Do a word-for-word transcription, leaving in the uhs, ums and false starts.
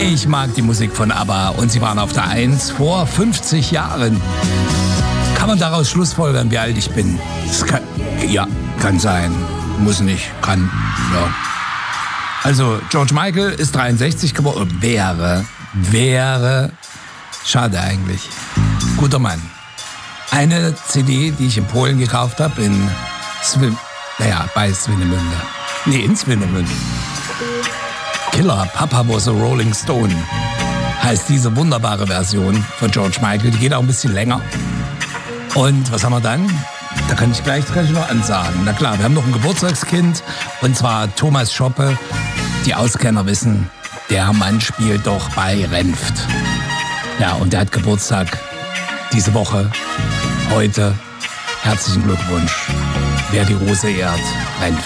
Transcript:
Ich mag die Musik von ABBA und sie waren auf der Eins vor fünfzig Jahren. Kann man daraus schlussfolgern, wie alt ich bin? Das kann, ja, kann sein. Muss nicht, kann, ja. Also, George Michael ist dreiundsechzig geworden. Wäre, wäre, schade eigentlich. Guter Mann. Eine C D, die ich in Polen gekauft habe, in Swin, naja, bei Swinemünde. Nee, in Swinemünde. Killer, Papa was a Rolling Stone, heißt diese wunderbare Version von George Michael. Die geht auch ein bisschen länger. Und was haben wir dann? Da kann ich gleich, das kann ich noch ansagen. Na klar, wir haben noch ein Geburtstagskind, und zwar Thomas Schoppe. Die Auskenner wissen, der Mann spielt doch bei Renft. Ja, und der hat Geburtstag diese Woche, heute. Herzlichen Glückwunsch. Wer die Rose ehrt, Renft.